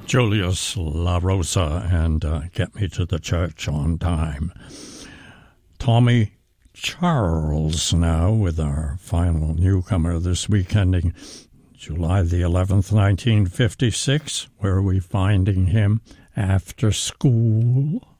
Julius La Rosa and Get Me to the Church on Time. Tommy Charles now with our final newcomer this week, ending July the 11th, 1956. Where are we finding him? After School.